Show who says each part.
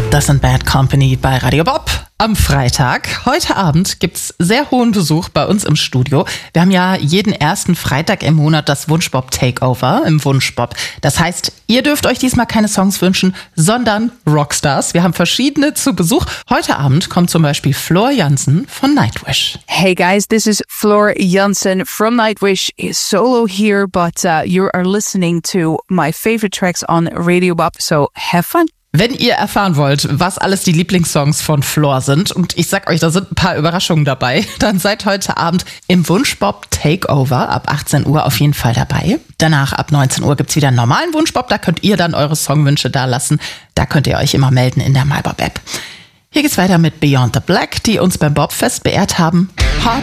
Speaker 1: Das sind Bad Company bei Radio Bob am Freitag. Heute Abend gibt's sehr hohen Besuch bei uns im Studio. Wir haben ja jeden ersten Freitag im Monat das Wunschbob Takeover im Wunschbob. Das heißt, ihr dürft euch diesmal keine Songs wünschen, sondern Rockstars. Wir haben verschiedene zu Besuch. Heute Abend kommt zum Beispiel Floor Jansen von Nightwish.
Speaker 2: Hey guys, this is Floor Jansen from Nightwish. Solo here, but you are listening to my favorite tracks on Radio Bob, so have fun.
Speaker 1: Wenn ihr erfahren wollt, was alles die Lieblingssongs von Floor sind, und ich sag euch, da sind ein paar Überraschungen dabei, dann seid heute Abend im Wunschbob Takeover ab 18 Uhr auf jeden Fall dabei. Danach ab 19 Uhr gibt's wieder einen normalen Wunschbob, da könnt ihr dann eure Songwünsche da lassen. Da könnt ihr euch immer melden in der MyBob-App. Hier geht's weiter mit Beyond the Black, die uns beim Bobfest beehrt haben. Hard